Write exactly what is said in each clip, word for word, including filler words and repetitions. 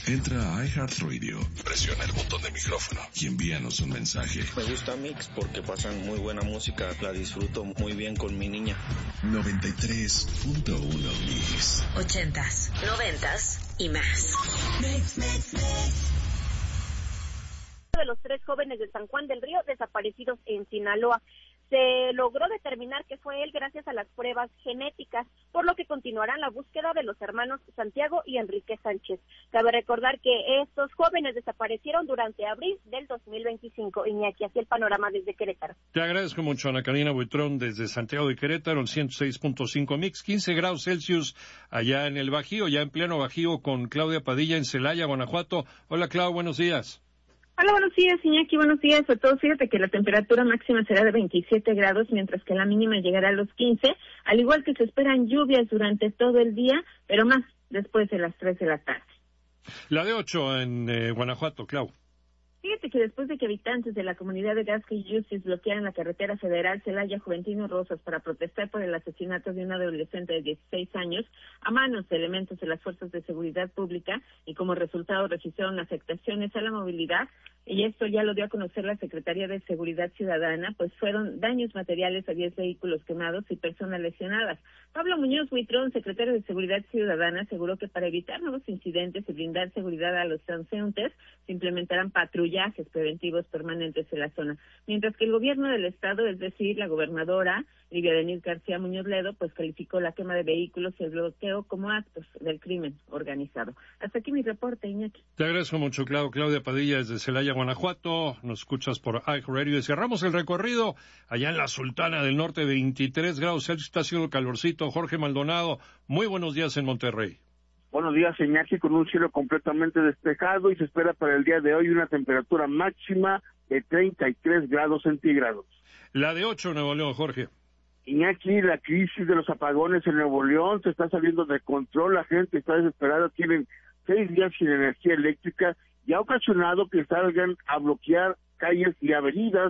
Entra a iHeartRadio, presiona el botón de micrófono y envíanos un mensaje. Me gusta Mix porque pasan muy buena música, la disfruto muy bien con mi niña. noventa y tres punto uno Mix. Ochentas, noventas y más. Mix, mix, mix. De los tres jóvenes de San Juan del Río desaparecidos en Sinaloa. Se logró determinar que fue él gracias a las pruebas genéticas, por lo que continuará la búsqueda de los hermanos Santiago y Enrique Sánchez. Cabe recordar que estos jóvenes desaparecieron durante abril del dos mil veinticinco. Iñaki, así el panorama desde Querétaro. Te agradezco mucho, Ana Karina Buitrón, desde Santiago de Querétaro, el ciento seis punto cinco Mix, quince grados Celsius allá en el Bajío, ya en pleno Bajío con Claudia Padilla en Celaya, Guanajuato. Hola, Clau, buenos días. Hola, buenos días, Iñaki, buenos días a todos. Fíjate que la temperatura máxima será de veintisiete grados, mientras que la mínima llegará a los quince, al igual que se esperan lluvias durante todo el día, pero más después de las tres de la tarde. La de ocho en eh, Guanajuato, Clau. Fíjate que después de que habitantes de la comunidad de Gasca y Yusis bloquearan la carretera federal Celaya Juventino Rosas para protestar por el asesinato de un adolescente de dieciséis años a manos de elementos de las fuerzas de seguridad pública y como resultado registraron afectaciones a la movilidad, y esto ya lo dio a conocer la Secretaría de Seguridad Ciudadana, pues fueron daños materiales a diez vehículos quemados y personas lesionadas. Pablo Muñoz Buitrón, secretario de Seguridad Ciudadana, aseguró que para evitar nuevos incidentes y brindar seguridad a los transeúntes se implementarán patrullas preventivos permanentes en la zona, mientras que el gobierno del estado, es decir, la gobernadora Livia Denise García Muñoz Ledo, pues calificó la quema de vehículos y el bloqueo como actos del crimen organizado. Hasta aquí mi reporte, Iñaki. Te agradezco mucho, Clau. Claudia Padilla desde Celaya, Guanajuato, nos escuchas por iHeartRadio y cerramos el recorrido allá en la Sultana del Norte, veintitrés grados Celsius, está haciendo calorcito. Jorge Maldonado, muy buenos días en Monterrey. Buenos días, Iñaki, con un cielo completamente despejado y se espera para el día de hoy una temperatura máxima de treinta y tres grados centígrados. La de ocho, Nuevo León, Jorge. Iñaki, la crisis de los apagones en Nuevo León se está saliendo de control, la gente está desesperada, tienen seis días sin energía eléctrica y ha ocasionado que salgan a bloquear calles y avenidas,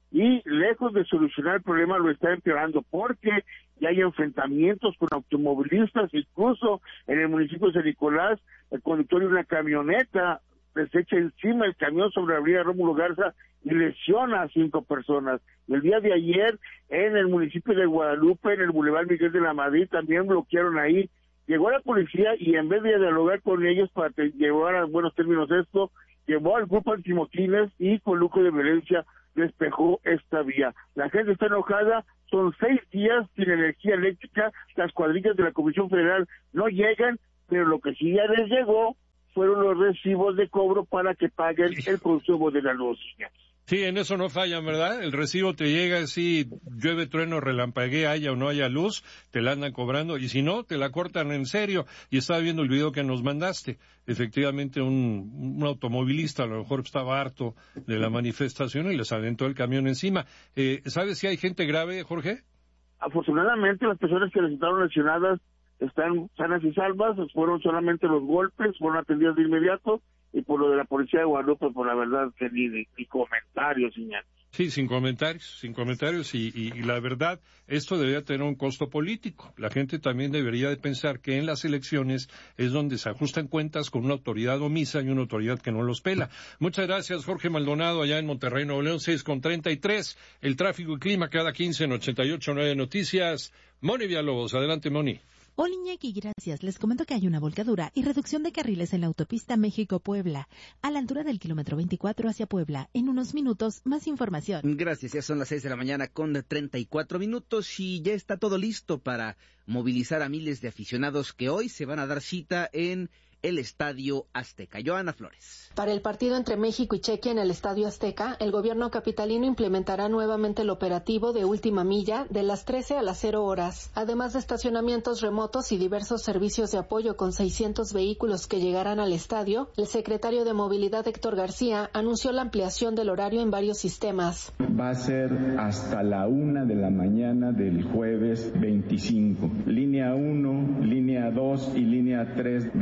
y lejos de solucionar el problema lo está empeorando porque ya hay enfrentamientos con automovilistas, incluso en el municipio de San Nicolás, el conductor de una camioneta les echa encima el camión sobre la avenida Rómulo Garza y lesiona a cinco personas. Y el día de ayer, en el municipio de Guadalupe, en el Boulevard Miguel de la Madrid, también bloquearon ahí. Llegó la policía y en vez de dialogar con ellos para te, llevar a buenos términos esto, llevó al grupo antimotines y con lucro de violencia despejó esta vía. La gente está enojada, son seis días sin energía eléctrica, las cuadrillas de la Comisión Federal no llegan, pero lo que sí ya les llegó fueron los recibos de cobro para que paguen el consumo de la luz. Sí, en eso no fallan, ¿verdad? El recibo te llega, si llueve, trueno, relampaguea, haya o no haya luz, te la andan cobrando, y si no, te la cortan en serio. Y estaba viendo el video que nos mandaste. Efectivamente, un, un automovilista a lo mejor estaba harto de la manifestación y les aventó el camión encima. Eh, ¿Sabes si hay gente grave, Jorge? Afortunadamente, las personas que resultaron lesionadas están sanas y salvas, fueron solamente los golpes, fueron atendidas de inmediato. Y por lo de la policía de Guadalupe, por la verdad que ni, ni comentarios, señor. Sí, sin comentarios, sin comentarios, y, y, y la verdad, esto debería tener un costo político. La gente también debería de pensar que en las elecciones es donde se ajustan cuentas con una autoridad omisa y una autoridad que no los pela. Muchas gracias, Jorge Maldonado, allá en Monterrey, Nuevo León, seis con treinta y tres. El tráfico y clima cada quince en ochenta y ocho punto nueve Noticias. Moni Villalobos, adelante, Moni. Hola, Iñaki, gracias. Les comento que hay una volcadura y reducción de carriles en la autopista México-Puebla, a la altura del kilómetro veinticuatro hacia Puebla. En unos minutos, más información. Gracias, ya son las seis de la mañana con treinta y cuatro minutos y ya está todo listo para movilizar a miles de aficionados que hoy se van a dar cita en el Estadio Azteca. Joana Flores. Para el partido entre México y Chequia en el Estadio Azteca, el gobierno capitalino implementará nuevamente el operativo de última milla de las trece a las cero horas, además de estacionamientos remotos y diversos servicios de apoyo con seiscientos vehículos que llegarán al estadio. El secretario de Movilidad, Héctor García, anunció la ampliación del horario en varios sistemas. Va a ser hasta la una de la mañana del jueves veinticinco. Línea uno, línea dos y línea tres del metro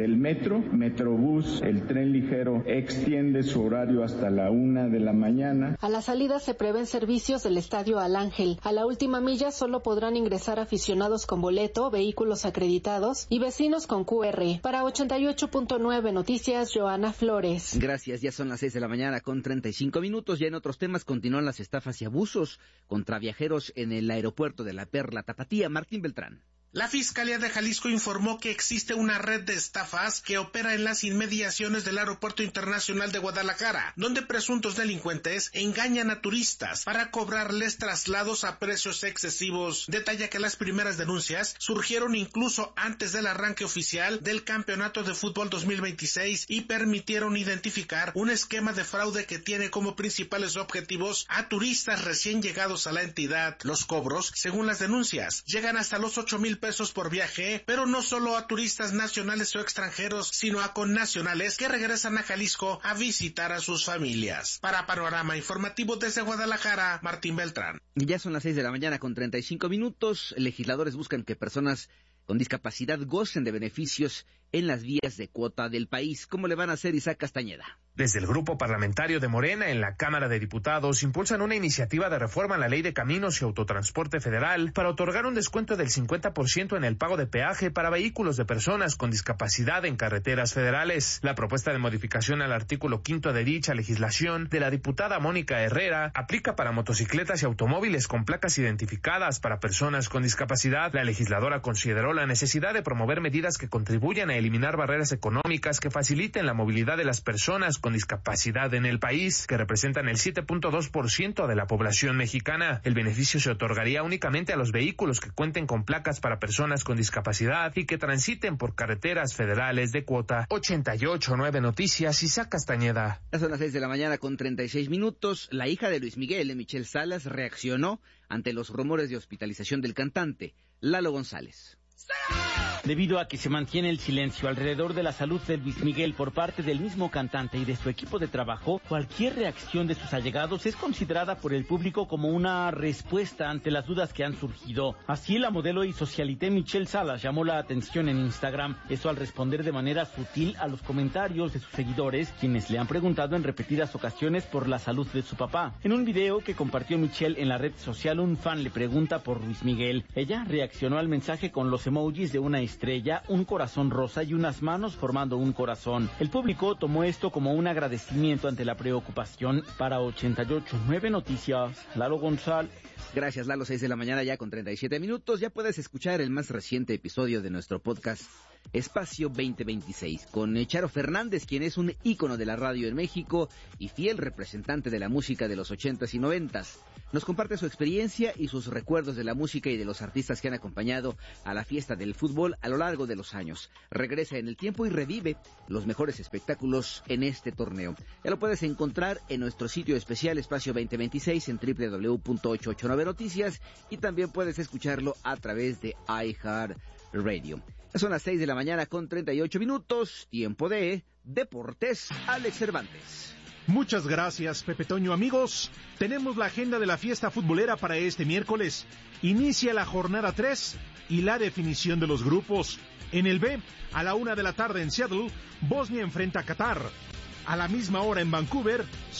metro. Metrobús, el tren ligero, extiende su horario hasta la una de la mañana. A la salida se prevén servicios del Estadio Al Ángel. A la última milla solo podrán ingresar aficionados con boleto, vehículos acreditados y vecinos con cu erre. Para ochenta y ocho punto nueve Noticias, Joana Flores. Gracias, ya son las seis de la mañana con treinta y cinco minutos. Ya en otros temas continúan las estafas y abusos contra viajeros en el aeropuerto de la Perla Tapatía. Martín Beltrán. La Fiscalía de Jalisco informó que existe una red de estafas que opera en las inmediaciones del Aeropuerto Internacional de Guadalajara, donde presuntos delincuentes engañan a turistas para cobrarles traslados a precios excesivos. Detalla que las primeras denuncias surgieron incluso antes del arranque oficial del Campeonato de Fútbol dos mil veintiséis y permitieron identificar un esquema de fraude que tiene como principales objetivos a turistas recién llegados a la entidad. Los cobros, según las denuncias, llegan hasta los ocho mil pesos por viaje, pero no solo a turistas nacionales o extranjeros, sino a connacionales que regresan a Jalisco a visitar a sus familias. Para Panorama Informativo desde Guadalajara, Martín Beltrán. Ya son las seis de la mañana con treinta y cinco minutos. Legisladores buscan que personas con discapacidad gocen de beneficios en las vías de cuota del país. ¿Cómo le van a hacer, Isaac Castañeda? Desde el Grupo Parlamentario de Morena en la Cámara de Diputados impulsan una iniciativa de reforma a la Ley de Caminos y Autotransporte Federal para otorgar un descuento del cincuenta por ciento en el pago de peaje para vehículos de personas con discapacidad en carreteras federales. La propuesta de modificación al artículo quinto de dicha legislación de la diputada Mónica Herrera aplica para motocicletas y automóviles con placas identificadas para personas con discapacidad. La legisladora consideró la necesidad de promover medidas que contribuyan a eliminar barreras económicas que faciliten la movilidad de las personas con discapacidad en el país, que representan el siete punto dos por ciento de la población mexicana. El beneficio se otorgaría únicamente a los vehículos que cuenten con placas para personas con discapacidad y que transiten por carreteras federales de cuota. ochenta y ocho punto nueve Noticias, Isaac Castañeda. Ya son las seis de la mañana con treinta y seis minutos. La hija de Luis Miguel, Michelle Salas, reaccionó ante los rumores de hospitalización del cantante, Lalo González. Debido a que se mantiene el silencio alrededor de la salud de Luis Miguel por parte del mismo cantante y de su equipo de trabajo, cualquier reacción de sus allegados es considerada por el público como una respuesta ante las dudas que han surgido. Así, la modelo y socialité Michelle Salas llamó la atención en Instagram, eso al responder de manera sutil a los comentarios de sus seguidores, quienes le han preguntado en repetidas ocasiones por la salud de su papá. En un video que compartió Michelle en la red social, un fan le pregunta por Luis Miguel. Ella reaccionó al mensaje con los emojis de una estrella, un corazón rosa y unas manos formando un corazón. El público tomó esto como un agradecimiento ante la preocupación. Para ochenta y ocho punto nueve Noticias, Lalo González. Gracias, Lalo. Seis de la mañana ya con treinta y siete minutos. Ya puedes escuchar el más reciente episodio de nuestro podcast Espacio veinte veintiséis, con Charo Fernández, quien es un ícono de la radio en México y fiel representante de la música de los ochentas y noventas. Nos comparte su experiencia y sus recuerdos de la música y de los artistas que han acompañado a la fiesta del fútbol a lo largo de los años. Regresa en el tiempo y revive los mejores espectáculos en este torneo. Ya lo puedes encontrar en nuestro sitio especial Espacio veinte veintiséis en doble u doble u doble u punto ochocientos ochenta y nueve Noticias y también puedes escucharlo a través de iHeartRadio. Ya son las seis de la mañana con treinta y ocho minutos, tiempo de Deportes. Alex Cervantes. Muchas gracias, Pepe Toño. Amigos, tenemos la agenda de la fiesta futbolera para este miércoles. Inicia la jornada tres y la definición de los grupos. En el B, a la una de la tarde en Seattle, Bosnia enfrenta a Qatar. A la misma hora en Vancouver,